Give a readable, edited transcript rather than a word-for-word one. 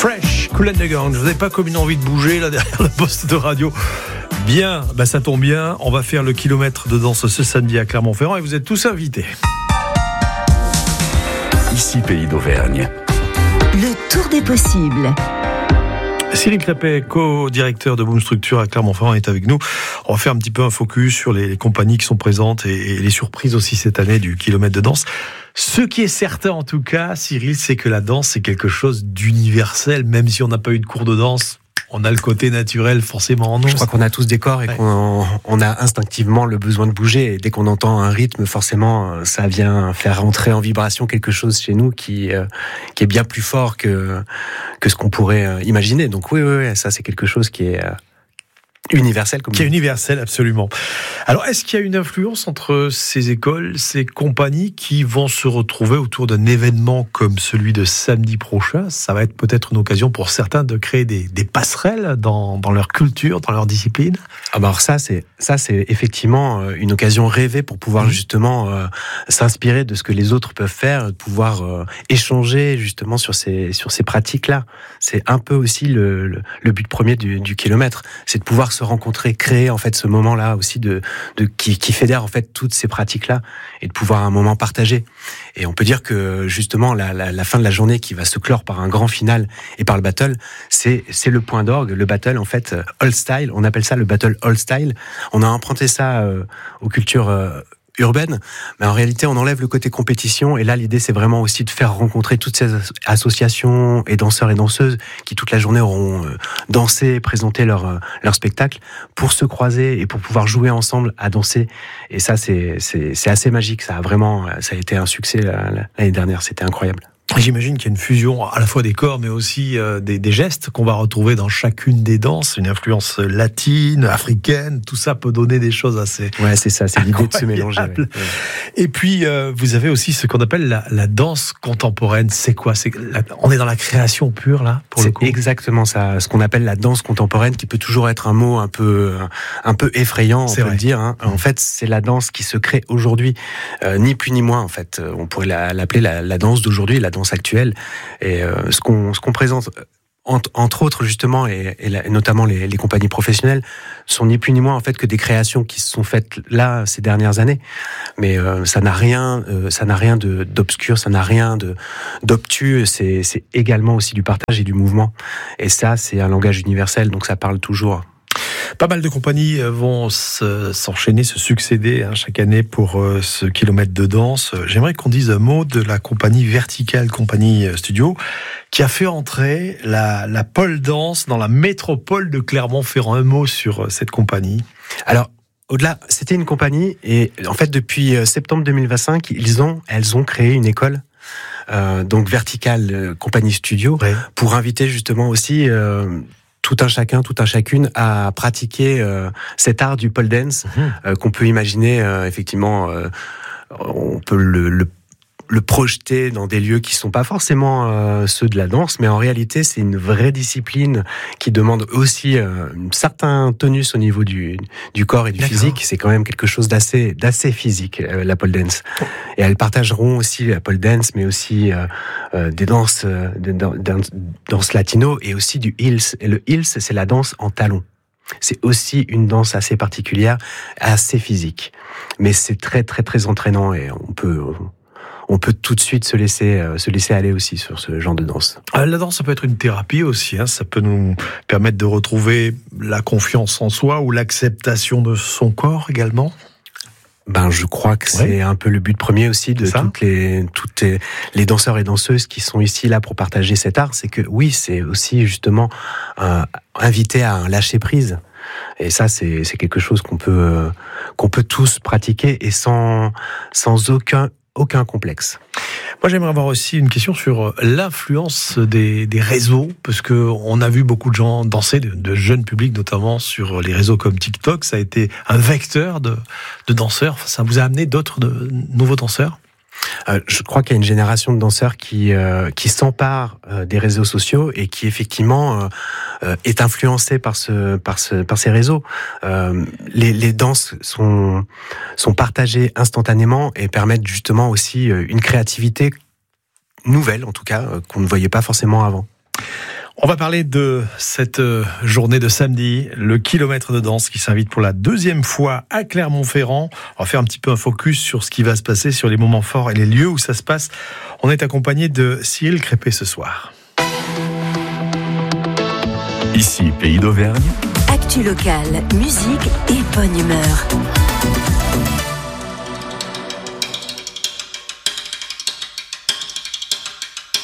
Fresh, Kool and the Gang. Vous n'avez pas comme une envie de bouger là derrière le poste de radio? Bien, ça tombe bien. On va faire le kilomètre de danse ce samedi à Clermont-Ferrand et vous êtes tous invités. Ici Pays d'Auvergne. Le tour des possibles. Cyril Clapet, co-directeur de Boom Structure à Clermont-Ferrand, est avec nous. On va faire un petit peu un focus sur les compagnies qui sont présentes et les surprises aussi cette année du kilomètre de danse. Ce qui est certain en tout cas, Cyril, c'est que la danse c'est quelque chose d'universel. Même si on n'a pas eu de cours de danse, on a le côté naturel forcément en nous. Je crois qu'on a tous des corps et qu'on a instinctivement le besoin de bouger. Et dès qu'on entend un rythme, forcément, ça vient faire entrer en vibration quelque chose chez nous qui est bien plus fort que ce qu'on pourrait imaginer. Donc oui, ça c'est quelque chose qui est universel. Qui est universel, absolument. Alors, est-ce qu'il y a une influence entre ces écoles, ces compagnies qui vont se retrouver autour d'un événement comme celui de samedi prochain? Ça va être peut-être une occasion pour certains de créer des passerelles dans leur culture, dans leur discipline. Alors ça c'est effectivement une occasion rêvée pour pouvoir justement s'inspirer de ce que les autres peuvent faire, de pouvoir échanger justement sur ces pratiques-là. C'est un peu aussi le but premier du kilomètre, c'est de pouvoir se rencontrer, créer en fait ce moment-là aussi qui fédère en fait toutes ces pratiques-là et de pouvoir un moment partager. Et on peut dire que justement la fin de la journée qui va se clore par un grand final et par le battle, c'est le point d'orgue. Le battle en fait all style, on appelle ça le battle all style. On a emprunté ça aux cultures urbaine, mais en réalité on enlève le côté compétition et là l'idée c'est vraiment aussi de faire rencontrer toutes ces associations et danseurs et danseuses qui toute la journée auront dansé, présenté leur spectacle pour se croiser et pour pouvoir jouer ensemble à danser. Et ça c'est assez magique, ça a été un succès l'année dernière, c'était incroyable. J'imagine qu'il y a une fusion à la fois des corps, mais aussi des gestes qu'on va retrouver dans chacune des danses, une influence latine, africaine, tout ça peut donner des choses assez... Ouais, c'est ça, c'est l'idée de se mélanger. Ouais. Et puis, vous avez aussi ce qu'on appelle la danse contemporaine. C'est quoi? On est dans la création pure, là, pour le coup? C'est exactement ça, ce qu'on appelle la danse contemporaine, qui peut toujours être un mot un peu effrayant, on peut le dire. Hein. En fait, c'est la danse qui se crée aujourd'hui, ni plus ni moins, en fait. On pourrait l'appeler la danse d'aujourd'hui, la danse actuelle. Et ce qu'on présente entre autres justement et notamment les compagnies professionnelles sont ni plus ni moins en fait que des créations qui se sont faites là ces dernières années, mais ça n'a rien d'obscur, ça n'a rien d'obtus, c'est également aussi du partage et du mouvement, et ça c'est un langage universel, donc ça parle toujours. Pas mal de compagnies vont s'enchaîner, se succéder chaque année pour ce kilomètre de danse. J'aimerais qu'on dise un mot de la compagnie Vertical Company Studio qui a fait entrer la pole dance dans la métropole de Clermont-Ferrand. Un mot sur cette compagnie. Alors, au-delà, c'était une compagnie et en fait depuis septembre 2025, elles ont créé une école. Donc Vertical Company Studio, ouais. Pour inviter justement aussi tout un chacun, toute un chacune à pratiquer cet art du pole dance qu'on peut imaginer effectivement, on peut le projeter dans des lieux qui sont pas forcément ceux de la danse, mais en réalité c'est une vraie discipline qui demande aussi un certain tonus au niveau du corps et du physique. C'est quand même quelque chose d'assez physique, la pole dance. Et elles partageront aussi la pole dance, mais aussi des danses latino et aussi du heels. Et le heels, c'est la danse en talons. C'est aussi une danse assez particulière, assez physique, mais c'est très très très entraînant et on peut tout de suite se laisser aller aussi sur ce genre de danse. La danse, ça peut être une thérapie aussi. Ça peut nous permettre de retrouver la confiance en soi ou l'acceptation de son corps également. Je crois que c'est un peu le but premier aussi de toutes les danseurs et danseuses qui sont ici là pour partager cet art. C'est que oui, c'est aussi justement inviter à un lâcher prise. Et ça, c'est quelque chose qu'on peut tous pratiquer et sans aucun complexe. Moi, j'aimerais avoir aussi une question sur l'influence des réseaux, parce que on a vu beaucoup de gens danser, de jeunes publics notamment sur les réseaux comme TikTok. Ça a été un vecteur de danseurs. Ça vous a amené d'autres nouveaux danseurs? Je crois qu'il y a une génération de danseurs qui s'empare des réseaux sociaux et qui effectivement est influencée par ces réseaux. Les danses sont partagées instantanément et permettent justement aussi une créativité nouvelle, en tout cas, qu'on ne voyait pas forcément avant. On va parler de cette journée de samedi, le kilomètre de danse qui s'invite pour la deuxième fois à Clermont-Ferrand. On va faire un petit peu un focus sur ce qui va se passer, sur les moments forts et les lieux où ça se passe. On est accompagné de Cyril Crépé ce soir. Ici, Pays d'Auvergne. Actu locale, musique et bonne humeur.